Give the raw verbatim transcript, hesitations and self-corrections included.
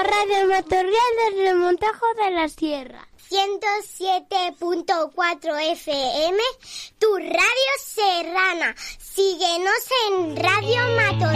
Radio Matorral del Remontajo de la Sierra. ciento siete punto cuatro F M, tu radio serrana. Síguenos en Radio Matorral.